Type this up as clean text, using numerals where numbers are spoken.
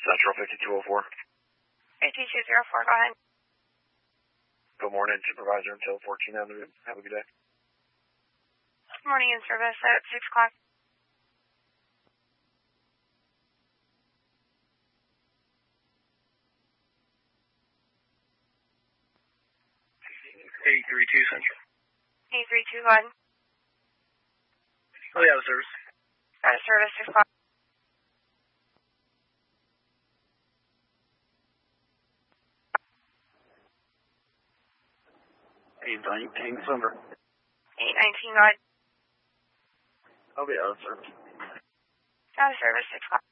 Central 5204. 5204, go ahead. Good morning, Supervisor until 14 Avenue. Have a good day. Morning in service at 6 o'clock. Central. 832, go ahead. Oh, yeah, service. Out of service, 6 o'clock. December. 819, go ahead. I'll be out of service. Out of service, 6 o'clock.